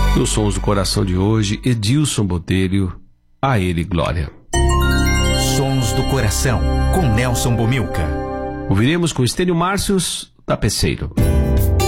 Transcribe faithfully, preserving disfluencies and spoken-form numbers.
Nos Sons do Coração de hoje, Edilson Botelho, a ele glória. Sons do Coração, com Nelson Bomilca. Ouviremos com Estênio Márcios, Tapeceiro.